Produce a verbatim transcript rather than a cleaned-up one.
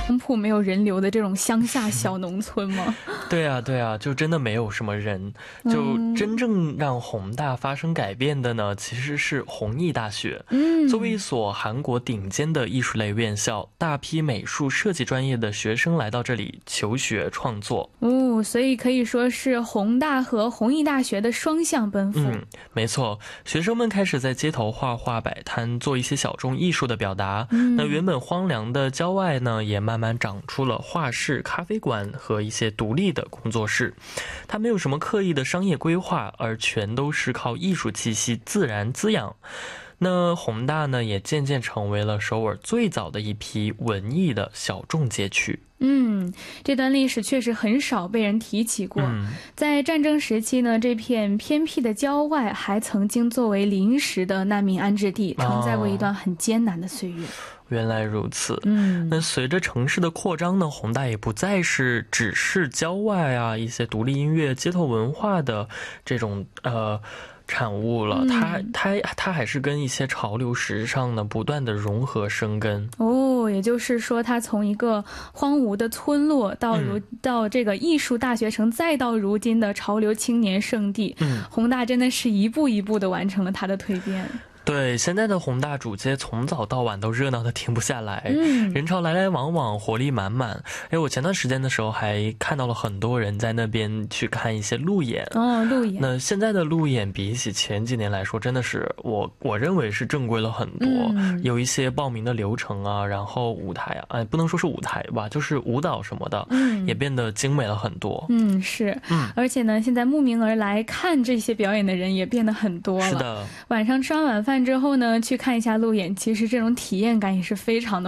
淳朴没有人流的这种乡下小农村吗？ 对啊对啊，就真的没有什么人。就真正让弘大发生改变的呢，其实是弘毅大学。 嗯， 作为一所韩国顶尖的艺术类院校，大批美术设计专业的学生来到这里求学创作。 哦，所以可以说是弘大和弘毅大学的双向奔赴。 嗯，没错，学生们开始在街头画画摆摊，做一些小众艺术的表达。 嗯， 那原本荒凉的郊外呢，也慢慢长出了画室、咖啡馆和一些独立的工作室。它没有什么刻意的商业规划，而全都是靠艺术气息自然滋养。那弘大呢，也渐渐成为了首尔最早的一批文艺的小众街区。 嗯，这段历史确实很少被人提起过。 嗯， 在战争时期呢，这片偏僻的郊外还曾经作为临时的难民安置地，承载过一段很艰难的岁月。 原来如此。 嗯， 那随着城市的扩张呢，弘大也不再是只是郊外啊一些独立音乐、街头文化的这种呃产物了。它它它还是跟一些潮流时尚呢不断的融合生根。 哦，也就是说，它从一个荒芜的村落到如、嗯、到这个艺术大学城，再到如今的潮流青年圣地。嗯，弘大真的是一步一步的完成了它的蜕变。 对，现在的弘大主街从早到晚都热闹的停不下来。嗯，人潮来来往往，活力满满。哎，我前段时间的时候还看到了很多人在那边去看一些路演。 哦，路演。 那现在的路演比起前几年来说，真的是我我认为是正规了很多。嗯，有一些报名的流程啊，然后舞台啊，哎，不能说是舞台吧，就是舞蹈什么的，嗯，也变得精美了很多。 嗯，是。嗯，而且呢，现在慕名而来看这些表演的人也变得很多了。 是的。 晚上吃完晚饭之后呢，去看一下路演，其实这种体验感也是非常的